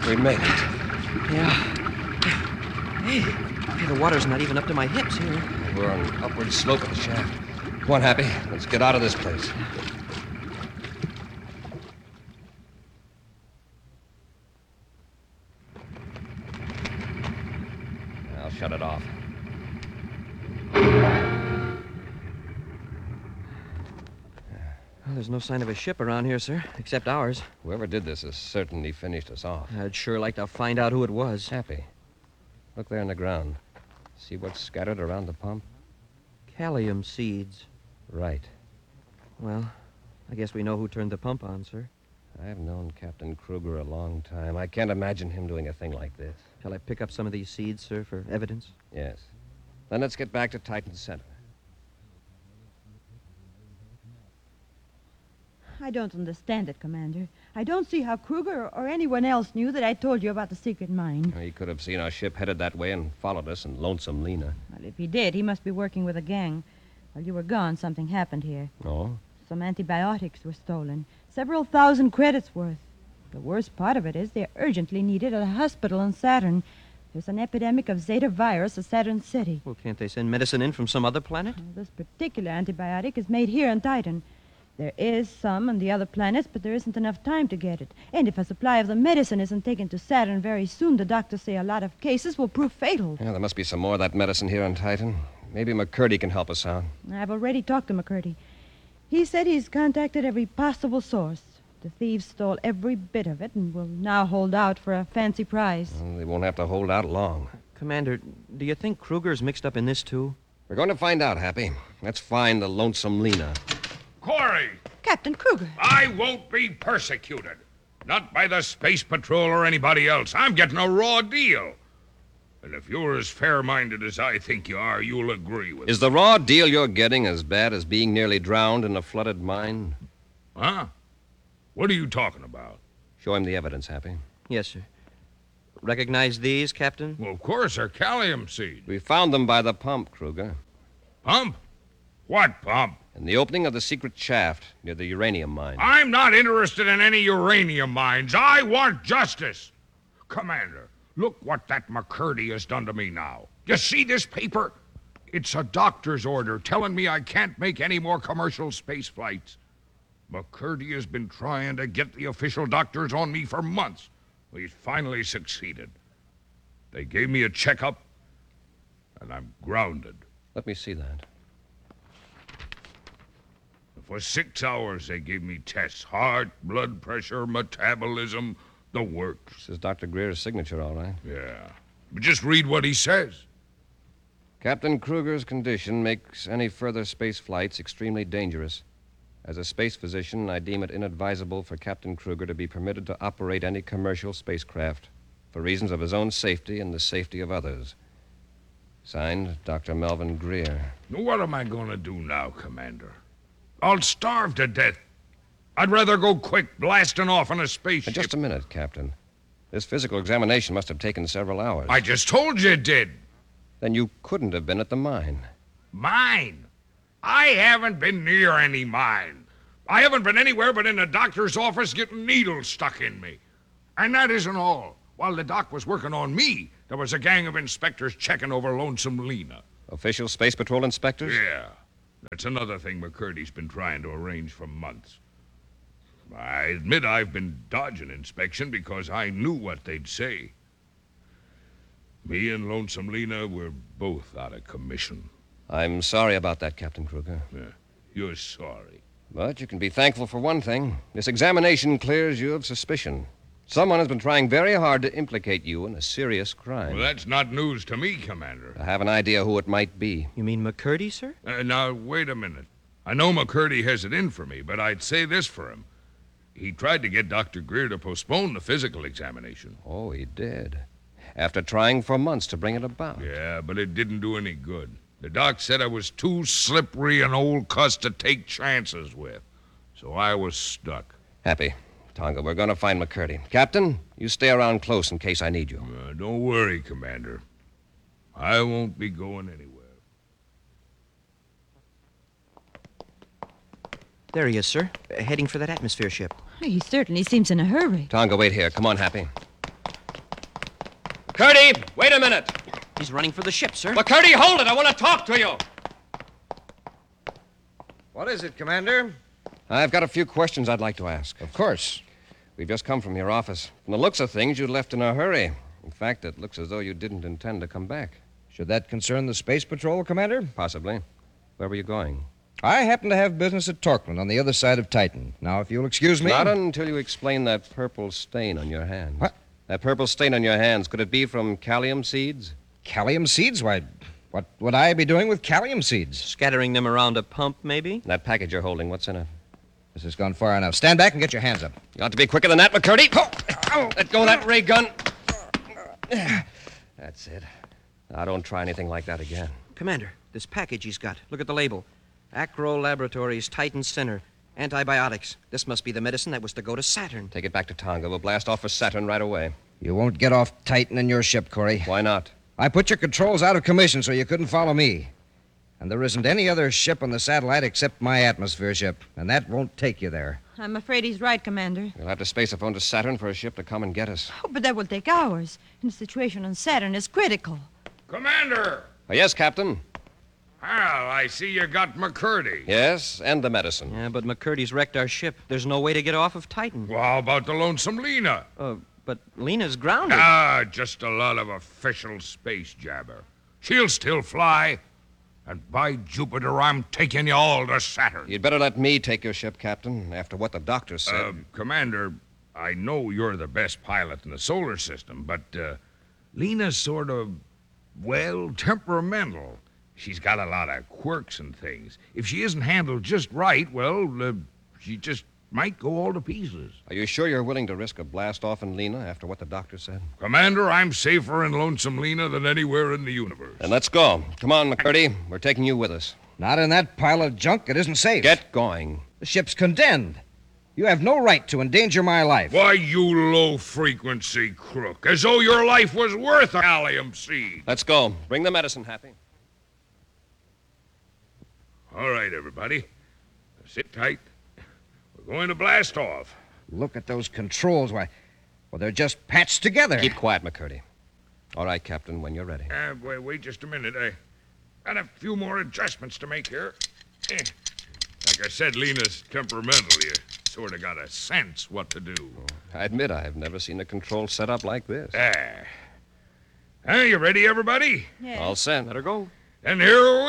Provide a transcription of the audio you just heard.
We made it. Yeah. Hey, the water's not even up to my hips here. We're on an upward slope of the shaft. Come on, Happy. Let's get out of this place. I'll shut it off. Well, there's no sign of a ship around here, sir, except ours. Whoever did this has certainly finished us off. I'd sure like to find out who it was. Happy. Look there in the ground. See what's scattered around the pump? Callium seeds. Right. Well, I guess we know who turned the pump on, sir. I've known Captain Kruger a long time. I can't imagine him doing a thing like this. Shall I pick up some of these seeds, sir, for evidence? Yes. Then let's get back to Titan Center. I don't understand it, Commander. I don't see how Kruger or anyone else knew that I told you about the secret mine. He could have seen our ship headed that way and followed us in Lonesome Lena. Well, if he did, he must be working with a gang. While you were gone, something happened here. Oh? Some antibiotics were stolen. Several thousand credits worth. The worst part of it is they're urgently needed at a hospital on Saturn. There's an epidemic of Zeta virus at Saturn City. Well, can't they send medicine in from some other planet? Well, this particular antibiotic is made here on Titan. There is some on the other planets, but there isn't enough time to get it. And if a supply of the medicine isn't taken to Saturn very soon, the doctors say a lot of cases will prove fatal. Yeah, there must be some more of that medicine here on Titan. Maybe McCurdy can help us out. I've already talked to McCurdy. He said he's contacted every possible source. The thieves stole every bit of it and will now hold out for a fancy prize. Well, they won't have to hold out long. Commander, do you think Kruger's mixed up in this, too? We're going to find out, Happy. Let's find the Lonesome Lena. Corey! Captain Kruger! I won't be persecuted. Not by the Space Patrol or anybody else. I'm getting a raw deal. And if you're as fair-minded as I think you are, you'll agree with Is me. the raw deal you're getting as bad as being nearly drowned in a flooded mine? Huh? What are you talking about? Show him the evidence, Happy. Yes, sir. Recognize these, Captain? Well, of course, they're calcium seeds. We found them by the pump, Kruger. Pump? What pump? In the opening of the secret shaft near the uranium mine. I'm not interested in any uranium mines. I want justice. Commander, look what that McCurdy has done to me now. You see this paper? It's a doctor's order telling me I can't make any more commercial space flights. McCurdy has been trying to get the official doctors on me for months. Well, he's finally succeeded. They gave me a checkup, and I'm grounded. Let me see that. For 6 hours, they gave me tests. Heart, blood pressure, metabolism, the works. This is Dr. Greer's signature, all right. Yeah. But just read what he says. Captain Kruger's condition makes any further space flights extremely dangerous. As a space physician, I deem it inadvisable for Captain Kruger to be permitted to operate any commercial spacecraft for reasons of his own safety and the safety of others. Signed, Dr. Melvin Greer. What am I going to do now, Commander? I'll starve to death. I'd rather go quick blasting off in a spaceship. Just a minute, Captain. This physical examination must have taken several hours. I just told you it did. Then you couldn't have been at the mine. Mine? I haven't been near any mine. I haven't been anywhere but in the doctor's office getting needles stuck in me. And that isn't all. While the doc was working on me, there was a gang of inspectors checking over Lonesome Lena. Official Space Patrol inspectors? Yeah. That's another thing McCurdy's been trying to arrange for months. I admit I've been dodging inspection because I knew what they'd say. Me and Lonesome Lena were both out of commission. I'm sorry about that, Captain Kruger. Yeah, you're sorry. But you can be thankful for one thing. This examination clears you of suspicion. Someone has been trying very hard to implicate you in a serious crime. Well, that's not news to me, Commander. I have an idea who it might be. You mean McCurdy, sir? Now, wait a minute. I know McCurdy has it in for me, but I'd say this for him. He tried to get Dr. Greer to postpone the physical examination. Oh, he did. After trying for months to bring it about. Yeah, but it didn't do any good. The doc said I was too slippery an old cuss to take chances with. So I was stuck. Happy. Tonga, we're going to find McCurdy. Captain, you stay around close in case I need you. Don't worry, Commander. I won't be going anywhere. There he is, sir. Heading for that atmosphere ship. He certainly seems in a hurry. Tonga, wait here. Come on, Happy. McCurdy, wait a minute. He's running for the ship, sir. McCurdy, hold it. I want to talk to you. What is it, Commander? I've got a few questions I'd like to ask. Of course. We've just come from your office. From the looks of things, you left in a hurry. In fact, it looks as though you didn't intend to come back. Should that concern the Space Patrol, Commander? Possibly. Where were you going? I happen to have business at Torkman on the other side of Titan. Now, if you'll excuse me... Not until you explain that purple stain on your hands. What? That purple stain on your hands, could it be from calcium seeds? Calcium seeds? Why, what would I be doing with calcium seeds? Scattering them around a pump, maybe? That package you're holding, what's in it? This has gone far enough. Stand back and get your hands up. You ought to be quicker than that, McCurdy. Let go of that ray gun. That's it. Now, don't try anything like that again. Commander, this package he's got. Look at the label. Acro Laboratories, Titan Center. Antibiotics. This must be the medicine that was to go to Saturn. Take it back to Tonga. We'll blast off for Saturn right away. You won't get off Titan in your ship, Corey. Why not? I put your controls out of commission so you couldn't follow me. And there isn't any other ship on the satellite except my atmosphere ship, and that won't take you there. I'm afraid he's right, Commander. We'll have to space a phone to Saturn for a ship to come and get us. Oh, but that will take hours. And the situation on Saturn is critical. Commander! Oh, yes, Captain. Well, I see you got McCurdy. Yes, and the medicine. Yeah, but McCurdy's wrecked our ship. There's no way to get off of Titan. Well, how about the Lonesome Lena? But Lena's grounded. Just a lot of official space jabber. She'll still fly. And by Jupiter, I'm taking you all to Saturn. You'd better let me take your ship, Captain, after what the doctor said. Commander, I know you're the best pilot in the solar system, but Lena's sort of, well, temperamental. She's got a lot of quirks and things. If she isn't handled just right, well, she just might go all to pieces. Are you sure you're willing to risk a blast-off in Lena after what the doctor said? Commander, I'm safer in Lonesome Lena than anywhere in the universe. Then let's go. Come on, McCurdy. We're taking you with us. Not in that pile of junk. It isn't safe. Get going. The ship's condemned. You have no right to endanger my life. Why, you low-frequency crook, as though your life was worth a calcium seed. Let's go. Bring the medicine, Happy. All right, everybody. Sit tight. We're going to blast off. Look at those controls. Why, well, they're just patched together. Keep quiet, McCurdy. All right, Captain, when you're ready. Wait just a minute. I got a few more adjustments to make here. Like I said, Lena's temperamental. You sort of got a sense what to do. I admit I've never seen a control set up like this. You ready, everybody? Yes. All set. Let her go. And here